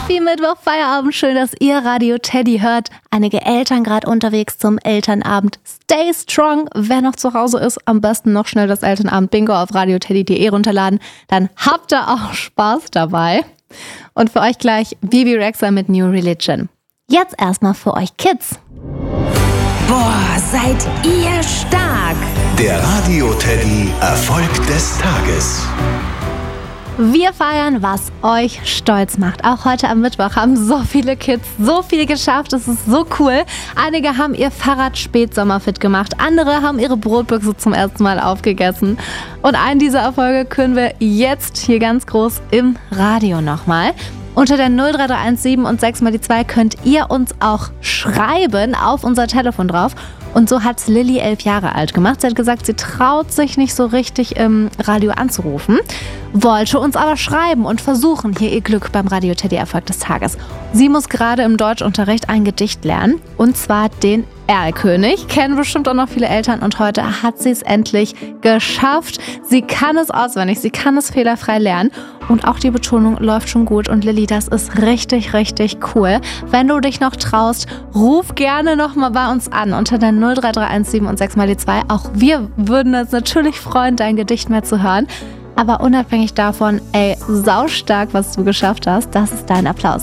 Happy Mittwoch, Feierabend. Schön, dass ihr Radio Teddy hört. Einige Eltern gerade unterwegs zum Elternabend. Stay strong. Wer noch zu Hause ist, am besten noch schnell das Elternabend-Bingo auf radioteddy.de runterladen. Dann habt ihr auch Spaß dabei. Und für euch gleich Bibi Rexha mit New Religion. Jetzt erstmal für euch Kids. Boah, seid ihr stark! Der Radio Teddy Erfolg des Tages. Wir feiern, was euch stolz macht. Auch heute am Mittwoch haben so viele Kids so viel geschafft. Es ist so cool. Einige haben ihr Fahrrad spätsommerfit gemacht. Andere haben ihre Brotbüchse zum ersten Mal aufgegessen. Und einen dieser Erfolge können wir jetzt hier ganz groß im Radio nochmal. Unter der 03317 und 6 mal die 2 könnt ihr uns auch schreiben auf unser Telefon drauf. Und so hat Lilly 11 Jahre alt gemacht. Sie hat gesagt, sie traut sich nicht so richtig im Radio anzurufen, wollte uns aber schreiben und versuchen hier ihr Glück beim Radio Teddy Erfolg des Tages. Sie muss gerade im Deutschunterricht ein Gedicht lernen, und zwar den Erlkönig. Kennen bestimmt auch noch viele Eltern, und heute hat sie es endlich geschafft. Sie kann es auswendig, sie kann es fehlerfrei lernen und auch die Betonung läuft schon gut. Und Lilly, das ist richtig, richtig cool. Wenn du dich noch traust, ruf gerne nochmal bei uns an unter der 03317 und 6 mal die 2. Auch wir würden uns natürlich freuen, dein Gedicht mehr zu hören. Aber unabhängig davon, saustark, was du geschafft hast. Das ist dein Applaus.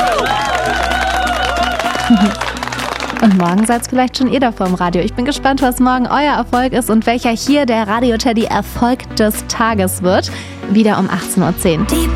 Und morgen seid vielleicht schon ihr da vorm Radio. Ich bin gespannt, was morgen euer Erfolg ist und welcher hier der Radio Teddy Erfolg des Tages wird. Wieder um 18:10 Uhr.